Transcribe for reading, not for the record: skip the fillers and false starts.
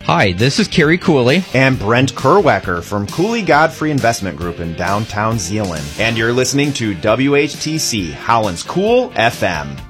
Hi, this is Kerry Cooley. And Brent Kerwecker from Cooley Godfrey Investment Group in downtown Zeeland. And you're listening to WHTC, Holland's Cool FM.